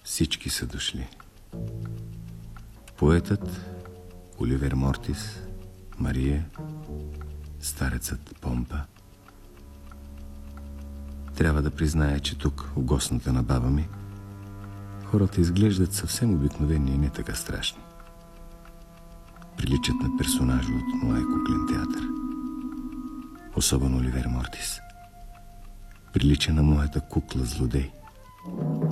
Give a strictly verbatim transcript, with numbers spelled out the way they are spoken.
Всички са дошли. Поетът Оливер Мортис, Мария, старецът Помпа. Трябва да призная, че тук, в гостната на баба ми, хората изглеждат съвсем обикновени и не така страшни. Приличат на персонажи от моя куклен театър. Особено Оливер Мортис. Прилича на моята кукла злодей.